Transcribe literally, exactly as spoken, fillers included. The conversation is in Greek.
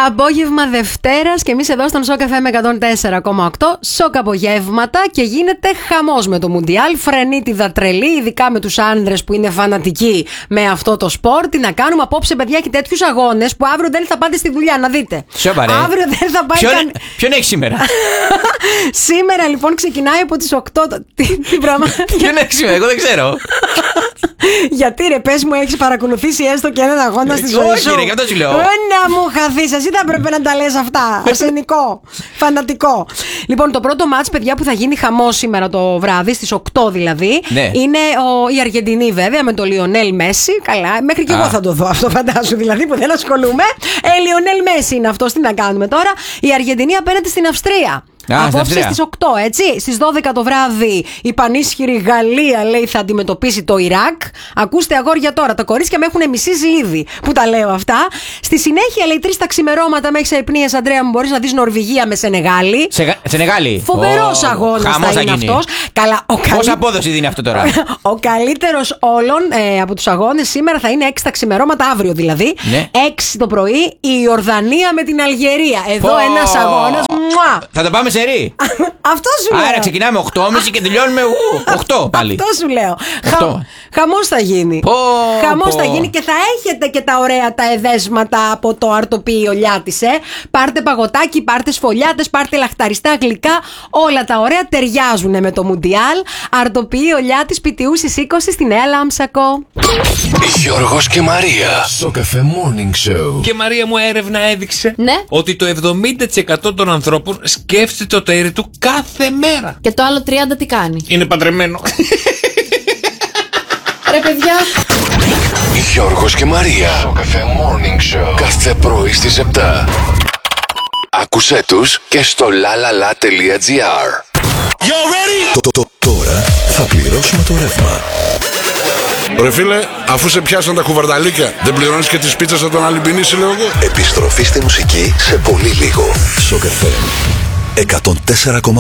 Απόγευμα Δευτέρας και εμείς εδώ στον Σοκ εφ εμ εκατόν τέσσερα κόμμα οκτώ. Σοκ απογεύματα και γίνεται χαμός με το Μουντιάλ. Φρενίτιδα τρελή, ειδικά με τους άνδρες που είναι φανατικοί με αυτό το σπορ. Τι να κάνουμε απόψε, παιδιά, και τέτοιους αγώνες που αύριο δεν θα πάτε στη δουλειά, να δείτε. Σοπαρέ. Αύριο δεν θα πάει Ποιον, καν... ποιον έχει σήμερα? Σήμερα λοιπόν ξεκινάει από τις οκτώ. Τι, τι πράγμα. Ποιον έχει σήμερα, εγώ δεν ξέρω. Γιατί ρε, πες μου, έχεις παρακολουθήσει έστω και έναν αγώνα στη ζωή σου? Όχι, ρε, γι' αυτό σου λέω. Να μου χαθείς, εσύ θα πρέπει να τα λες αυτά. Αρσενικό, φανατικό. Λοιπόν, το πρώτο μάτς, παιδιά, που θα γίνει χαμός σήμερα το βράδυ, στις οκτώ δηλαδή, ναι. είναι ο, η Αργεντινή, βέβαια, με τον Λιονέλ Μέση. Καλά, μέχρι και Α. εγώ θα το δω αυτό, φαντάσου δηλαδή, που δεν ασχολούμαι. Ε, Λιονέλ Μέση είναι αυτός, τι να κάνουμε τώρα. Η Αργεντινή απέναντι στην Αυστρία. Α, απόψε στις οκτώ, έτσι. Στις δώδεκα το βράδυ η πανίσχυρη Γαλλία, λέει, θα αντιμετωπίσει το Ιράκ. Ακούστε, αγόρια, τώρα. Τα κορίτσια με έχουν μισήσει ήδη που τα λέω αυτά. Στη συνέχεια, λέει, τρεις τα ξημερώματα μέχρι αϊπνίες, Αντρέα μου, μπορείς να δεις Νορβηγία με Σενεγάλη. Σε, Σενεγάλη. Φοβερός oh, αγώνας θα, θα είναι αυτός. Καλά, ο καλύ... Πόσα απόδοση δίνει αυτό τώρα? Ο καλύτερος όλων ε, από τους αγώνες σήμερα θα είναι έξι τα ξημερώματα, αύριο δηλαδή. Ναι. έξι το πρωί η Ιορδανία με την Αλγερία. Εδώ oh. ένας αγώνας. Θα το πάμε σε ρί. Αυτό σου λέω. Άρα ξεκινάμε οκτώ και μισή και τελειώνουμε οκτώ πάλι. Αυτό σου λέω. Χα... Χαμός θα γίνει. Oh, Χαμός oh. θα γίνει και θα έχετε και τα ωραία τα εδέσματα από το αρτοπείο Λιάτης. Ε. Πάρτε παγωτάκι, πάρτε σφολιάτες, πάρτε λαχταριστά γλυκά. Όλα τα ωραία ταιριάζουν με το Μουντιάλ. Αρτοπείο Λιάτης, Πιτιούσης είκοσι στη Νέα Λάμψακο. Γιώργος και Μαρία. Σοκ εφ εμ Morning Show. Και Μαρία μου, έρευνα έδειξε ναι. ότι το εβδομήντα τοις εκατό των ανθρώπων σκέφτεται το τέρι του κάθε μέρα. Και το άλλο τριάντα τοις εκατό τι κάνει? Είναι παντρεμένο. Ρε παιδιά. Γιώργος και Μαρία. Σοκ εφ εμ Morning Show. Κάθε πρωί στις επτά. Άκουσέ τους και στο lalala τελεία gr. Τώρα θα πληρώσουμε το ρεύμα. Ρε φίλε, αφού σε πιάσαν τα κουβαρνταλίκια, δεν πληρώνεις και τις πίτσες από τον Αλυμπινίση, λέω εγώ. Επιστροφή στη μουσική σε πολύ λίγο. Σοκ εφ εμ εκατόν τέσσερα κόμμα οκτώ.